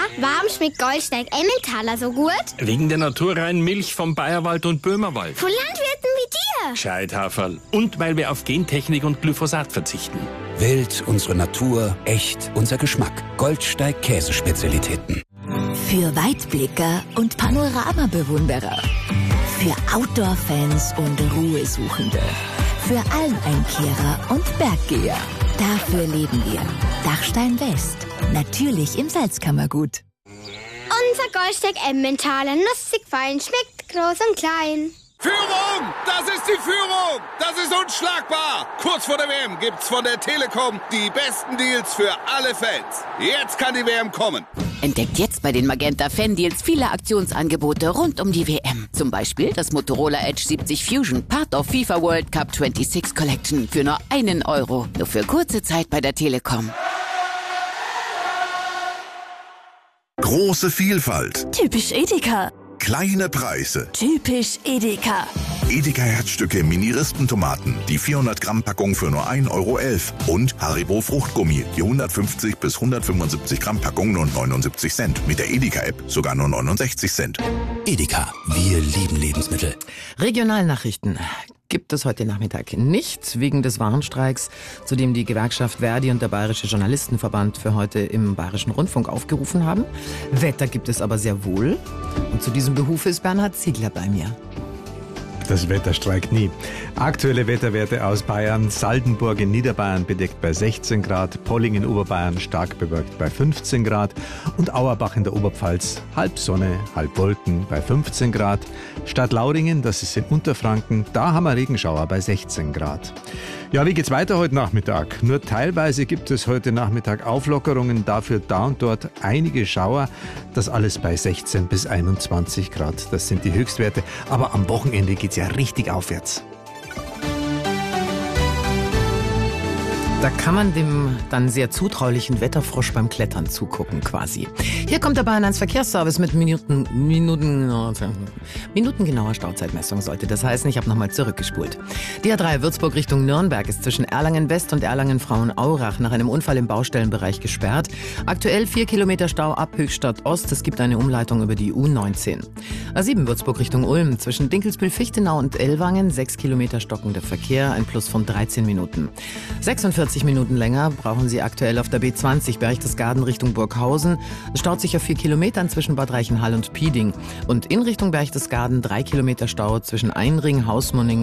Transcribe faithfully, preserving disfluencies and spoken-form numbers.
warum schmeckt Goldsteig Emmentaler so gut? Wegen der naturreinen Milch vom Bayerwald und Böhmerwald. Von Landwirten wie dir. Gescheit, Haferl. Und weil wir auf Gentechnik und Glyphosat verzichten. Wild, unsere Natur, echt, unser Geschmack. Goldsteig Käsespezialitäten. Für Weitblicker und Panoramabewunderer. Für Outdoor-Fans und Ruhesuchende. Für Almeinkehrer und Berggeher. Dafür leben wir. Dachstein West. Natürlich im Salzkammergut. Unser Goldsteig Emmentaler, nussig fein, schmeckt groß und klein. Führung! Das ist die Führung! Das ist unschlagbar! Kurz vor der W M gibt's von der Telekom die besten Deals für alle Fans. Jetzt kann die W M kommen. Entdeckt jetzt bei den Magenta Fan Deals viele Aktionsangebote rund um die W M. Zum Beispiel das Motorola Edge siebzig Fusion, Part of FIFA World Cup sechsundzwanzig Collection für nur einen Euro. Nur für kurze Zeit bei der Telekom. Große Vielfalt. Typisch Edeka. Kleine Preise. Typisch Edeka. Edeka Herzstücke Mini-Rispentomaten, die vierhundert Gramm Packung für nur ein Euro elf. Und Haribo Fruchtgummi, die hundertfünfzig bis hundertfünfundsiebzig Gramm Packung nur neunundsiebzig Cent. Mit der Edeka-App sogar nur neunundsechzig Cent. Edeka, wir lieben Lebensmittel. Regionalnachrichten gibt es heute Nachmittag nicht, wegen des Warnstreiks, zu dem die Gewerkschaft Verdi und der Bayerische Journalistenverband für heute im Bayerischen Rundfunk aufgerufen haben. Wetter gibt es aber sehr wohl. Und zu diesem Behuf ist Bernhard Ziegler bei mir. Das Wetter streikt nie. Aktuelle Wetterwerte aus Bayern. Saldenburg in Niederbayern bedeckt bei sechzehn Grad, Polling in Oberbayern stark bewölkt bei fünfzehn Grad und Auerbach in der Oberpfalz halb Sonne, halb Wolken bei fünfzehn Grad. Stadt Lauringen, das ist in Unterfranken, da haben wir Regenschauer bei sechzehn Grad. Ja, wie geht's weiter heute Nachmittag? Nur teilweise gibt es heute Nachmittag Auflockerungen, dafür da und dort einige Schauer. Das alles bei sechzehn bis einundzwanzig Grad. Das sind die Höchstwerte. Aber am Wochenende geht's ja richtig aufwärts. Da kann man dem dann sehr zutraulichen Wetterfrosch beim Klettern zugucken quasi. Hier kommt der Bayern eins Verkehrsservice mit Minuten, Minuten, minutengenauer Stauzeitmessung sollte das heißen. Ich habe nochmal zurückgespult. Die A drei Würzburg Richtung Nürnberg ist zwischen Erlangen West und Erlangen Frauenaurach nach einem Unfall im Baustellenbereich gesperrt. Aktuell vier Kilometer Stau ab Höchstadt Ost. Es gibt eine Umleitung über die U neunzehn. A sieben Würzburg Richtung Ulm zwischen Dinkelsbühl-Fichtenau und Ellwangen. sechs Kilometer stockender Verkehr, ein Plus von dreizehn Minuten. sechsundvierzig Minuten länger brauchen Sie aktuell auf der B zwanzig Berchtesgaden Richtung Burghausen. Es staut sich auf vier Kilometern zwischen Bad Reichenhall und Pieding. Und in Richtung Berchtesgaden drei Kilometer Stau zwischen Einring, Hausmunning